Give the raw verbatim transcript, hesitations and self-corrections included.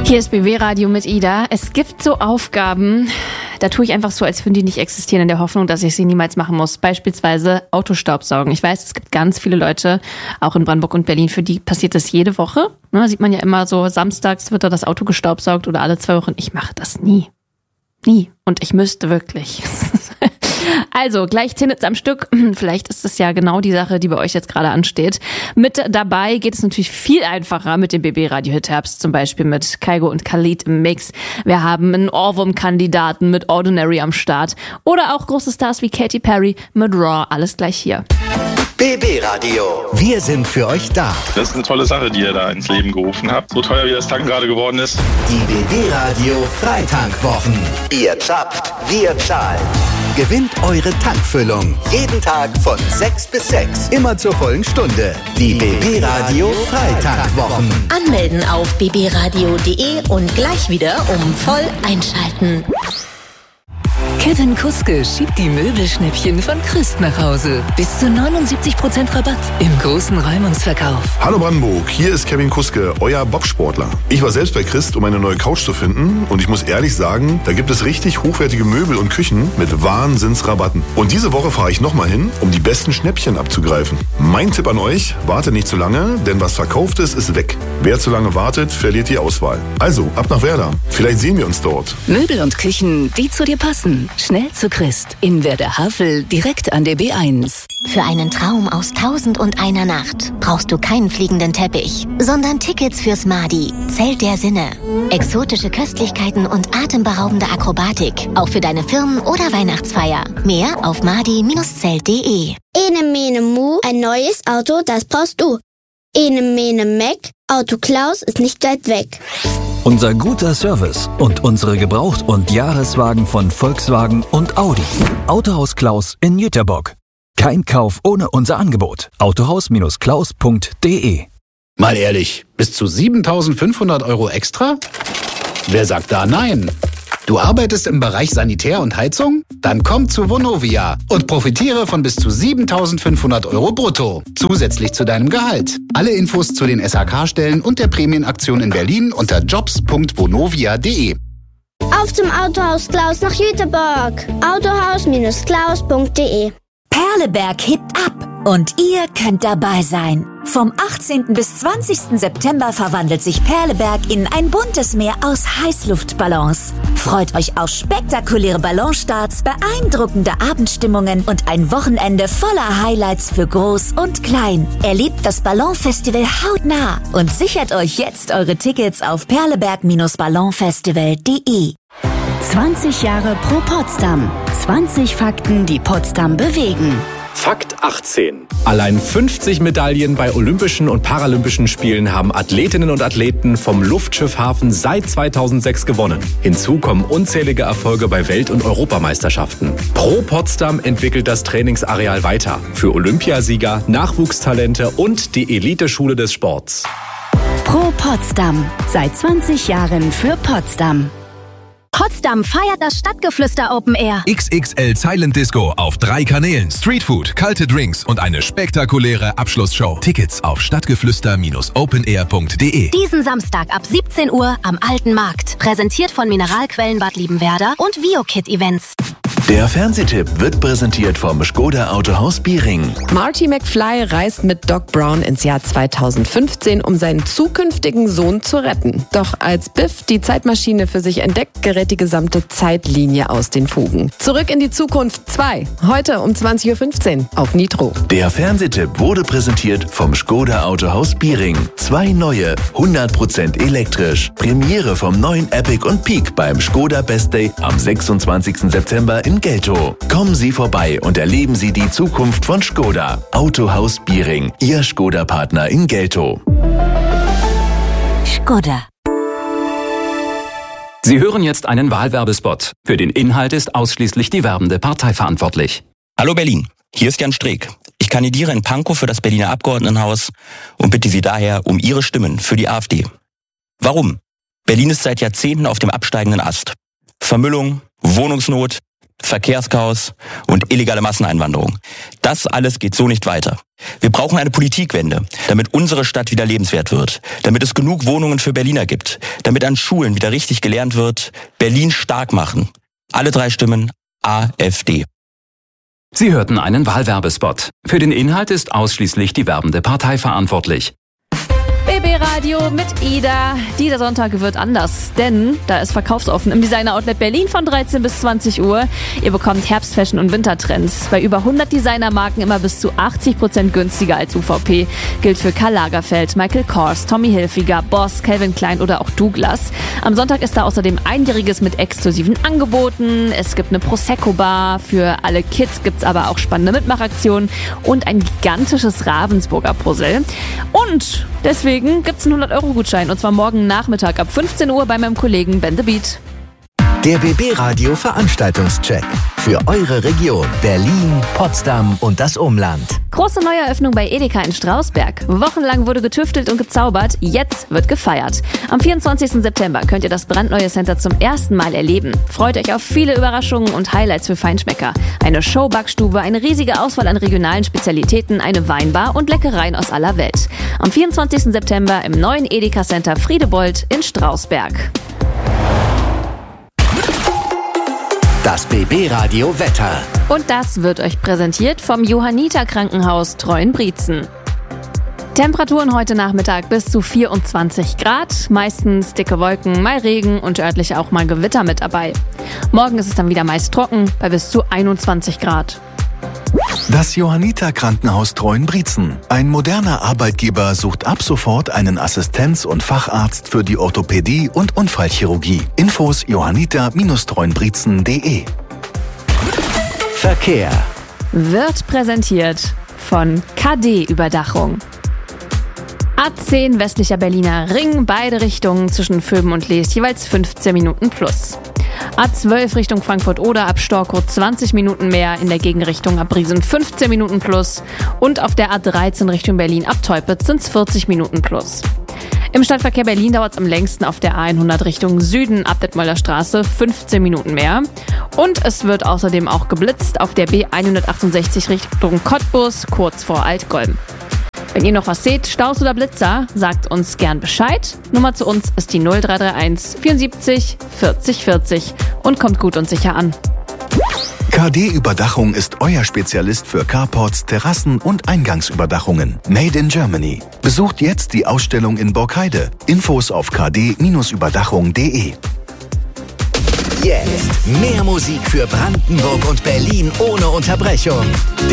Hier ist B W Radio mit Ida. Es gibt so Aufgaben, da tue ich einfach so, als würden die nicht existieren, in der Hoffnung, dass ich sie niemals machen muss. Beispielsweise Autostaubsaugen. Ich weiß, es gibt ganz viele Leute, auch in Brandenburg und Berlin, für die passiert das jede Woche. Ne, sieht man ja immer so, samstags wird da das Auto gestaubsaugt oder alle zwei Wochen. Ich mache das nie. Nie. Und ich müsste wirklich. Also, gleich zehn Hits am Stück. Vielleicht ist das ja genau die Sache, die bei euch jetzt gerade ansteht. Mit dabei geht es natürlich viel einfacher mit dem B B Radio Hit Herbst, zum Beispiel mit Kygo und Khalid im Mix. Wir haben einen Ohrwurm-Kandidaten mit Ordinary am Start. Oder auch große Stars wie Katy Perry mit Raw. Alles gleich hier. B B Radio. Wir sind für euch da. Das ist eine tolle Sache, die ihr da ins Leben gerufen habt. So teuer wie das Tanken gerade geworden ist. Die B B Radio Freitankwochen. Ihr zapft, wir zahlen. Gewinnt eure Tankfüllung. Jeden Tag von sechs bis sechs. Immer zur vollen Stunde. Die B B Radio Freitankwochen. Anmelden auf b b radio punkt d e und gleich wieder um voll einschalten. Kevin Kuske schiebt die Möbelschnäppchen von Christ nach Hause. Bis zu neunundsiebzig Prozent Rabatt im großen Räumungsverkauf. Hallo Brandenburg, hier ist Kevin Kuske, euer Bobsportler. Ich war selbst bei Christ, um eine neue Couch zu finden, und ich muss ehrlich sagen, da gibt es richtig hochwertige Möbel und Küchen mit Wahnsinnsrabatten. Und diese Woche fahre ich nochmal hin, um die besten Schnäppchen abzugreifen. Mein Tipp an euch, wartet nicht zu lange, denn was verkauft ist, ist weg. Wer zu lange wartet, verliert die Auswahl. Also, ab nach Werder. Vielleicht sehen wir uns dort. Möbel und Küchen, die zu dir passen. Schnell zu Christ. In Werder-Havel, direkt an der B eins. Für einen Traum aus Tausend und einer Nacht brauchst du keinen fliegenden Teppich, sondern Tickets fürs Madi, Zelt der Sinne. Exotische Köstlichkeiten und atemberaubende Akrobatik, auch für deine Firmen- oder Weihnachtsfeier. Mehr auf madi Bindestrich zelt punkt d e. Ene Mene Mu, ein neues Auto, das brauchst du. Ene Mene Mac, Auto Klaus ist nicht weit weg. Unser guter Service und unsere Gebraucht- und Jahreswagen von Volkswagen und Audi. Autohaus Klaus in Jüterbock. Kein Kauf ohne unser Angebot. autohaus Bindestrich klaus punkt d e. Mal ehrlich, bis zu siebentausendfünfhundert Euro extra? Wer sagt da nein? Du arbeitest im Bereich Sanitär und Heizung? Dann komm zu Vonovia und profitiere von bis zu siebentausendfünfhundert Euro brutto. Zusätzlich zu deinem Gehalt. Alle Infos zu den S H K-Stellen und der Prämienaktion in Berlin unter jobs punkt vonovia punkt d e. Auf zum Autohaus Klaus nach Jüterbock. autohaus Bindestrich klaus punkt d e. Perleberg hebt ab und ihr könnt dabei sein. Vom achtzehnten bis zwanzigsten September verwandelt sich Perleberg in ein buntes Meer aus Heißluftballons. Freut euch auf spektakuläre Ballonstarts, beeindruckende Abendstimmungen und ein Wochenende voller Highlights für Groß und Klein. Erlebt das Ballonfestival hautnah und sichert euch jetzt eure Tickets auf perleberg Bindestrich ballonfestival punkt d e. zwanzig Jahre pro Potsdam. zwanzig Fakten, die Potsdam bewegen. Fakt achtzehn. Allein fünfzig Medaillen bei Olympischen und Paralympischen Spielen haben Athletinnen und Athleten vom Luftschiffhafen seit zweitausendsechs gewonnen. Hinzu kommen unzählige Erfolge bei Welt- und Europameisterschaften. Pro Potsdam entwickelt das Trainingsareal weiter. Für Olympiasieger, Nachwuchstalente und die Eliteschule des Sports. Pro Potsdam. Seit zwanzig Jahren für Potsdam. Potsdam feiert das Stadtgeflüster Open Air. X X L Silent Disco auf drei Kanälen, Streetfood, kalte Drinks und eine spektakuläre Abschlussshow. Tickets auf stadtgeflüster Bindestrich openair punkt d e. Diesen Samstag ab siebzehn Uhr am Alten Markt. Präsentiert von Mineralquellen Bad Liebenwerda und VioKid Events. Der Fernsehtipp wird präsentiert vom Škoda Autohaus Biering. Marty McFly reist mit Doc Brown ins Jahr zweitausendfünfzehn, um seinen zukünftigen Sohn zu retten. Doch als Biff die Zeitmaschine für sich entdeckt, gerät die gesamte Zeitlinie aus den Fugen. Zurück in die Zukunft zwei. Heute um zwanzig Uhr fünfzehn auf Nitro. Der Fernsehtipp wurde präsentiert vom Škoda Autohaus Biering. Zwei neue, hundert Prozent elektrisch. Premiere vom neuen Epic und Peak beim Škoda Best Day am sechsundzwanzigsten September in Geltow. Kommen Sie vorbei und erleben Sie die Zukunft von Škoda. Autohaus Biering, Ihr Škoda-Partner in Geltow. Škoda. Sie hören jetzt einen Wahlwerbespot. Für den Inhalt ist ausschließlich die werbende Partei verantwortlich. Hallo Berlin, hier ist Jan Streeck. Ich kandidiere in Pankow für das Berliner Abgeordnetenhaus und bitte Sie daher um Ihre Stimmen für die AfD. Warum? Berlin ist seit Jahrzehnten auf dem absteigenden Ast. Vermüllung, Wohnungsnot, Verkehrschaos und illegale Masseneinwanderung. Das alles geht so nicht weiter. Wir brauchen eine Politikwende, damit unsere Stadt wieder lebenswert wird, damit es genug Wohnungen für Berliner gibt, damit an Schulen wieder richtig gelernt wird, Berlin stark machen. Alle drei Stimmen AfD. Sie hörten einen Wahlwerbespot. Für den Inhalt ist ausschließlich die werbende Partei verantwortlich. B B Radio mit Ida. Dieser Sonntag wird anders, denn da ist verkaufsoffen im Designer Outlet Berlin von dreizehn bis zwanzig Uhr. Ihr bekommt Herbstfashion und Wintertrends. Bei über hundert Designermarken immer bis zu achtzig Prozent günstiger als U V P. Gilt für Karl Lagerfeld, Michael Kors, Tommy Hilfiger, Boss, Calvin Klein oder auch Douglas. Am Sonntag ist da außerdem Einjähriges mit exklusiven Angeboten. Es gibt eine Prosecco-Bar. Für alle Kids gibt's aber auch spannende Mitmachaktionen und ein gigantisches Ravensburger Puzzle. Und deswegen gibt es einen hundert Euro Gutschein und zwar morgen Nachmittag ab fünfzehn Uhr bei meinem Kollegen Ben The Beat. Der B B Radio Veranstaltungscheck für eure Region Berlin, Potsdam und das Umland. Große Neueröffnung bei Edeka in Strausberg. Wochenlang wurde getüftelt und gezaubert, jetzt wird gefeiert. Am vierundzwanzigsten September könnt ihr das brandneue Center zum ersten Mal erleben. Freut euch auf viele Überraschungen und Highlights für Feinschmecker. Eine Showbackstube, eine riesige Auswahl an regionalen Spezialitäten, eine Weinbar und Leckereien aus aller Welt. Am vierundzwanzigsten September im neuen Edeka Center Friedebold in Strausberg. Das B B Radio Wetter. Und das wird euch präsentiert vom Johanniter Krankenhaus Treuenbrietzen. Temperaturen heute Nachmittag bis zu vierundzwanzig Grad, meistens dicke Wolken, mal Regen und örtlich auch mal Gewitter mit dabei. Morgen ist es dann wieder meist trocken bei bis zu einundzwanzig Grad. Das Johanniter Krankenhaus Treuenbrietzen. Ein moderner Arbeitgeber sucht ab sofort einen Assistenz- und Facharzt für die Orthopädie und Unfallchirurgie. Infos johanniter Bindestrich treuenbrietzen punkt de. Verkehr wird präsentiert von K D-Überdachung. A zehn westlicher Berliner Ring, beide Richtungen zwischen Vöben und Leest jeweils fünfzehn Minuten plus. A zwölf Richtung Frankfurt-Oder ab Storkow zwanzig Minuten mehr, in der Gegenrichtung ab Briesen fünfzehn Minuten plus und auf der A dreizehn Richtung Berlin ab Teupitz sind es vierzig Minuten plus. Im Stadtverkehr Berlin dauert es am längsten auf der A hundert Richtung Süden ab Detmolder Straße fünfzehn Minuten mehr. Und es wird außerdem auch geblitzt auf der B hundertachtundsechzig Richtung Cottbus kurz vor Altgolm. Wenn ihr noch was seht, Staus oder Blitzer, sagt uns gern Bescheid. Nummer zu uns ist die null drei drei eins vierundsiebzig vierzig vierzig und kommt gut und sicher an. K D-Überdachung ist euer Spezialist für Carports, Terrassen und Eingangsüberdachungen. Made in Germany. Besucht jetzt die Ausstellung in Borkheide. Infos auf k d Bindestrich überdachung punkt de. Jetzt mehr Musik für Brandenburg und Berlin ohne Unterbrechung.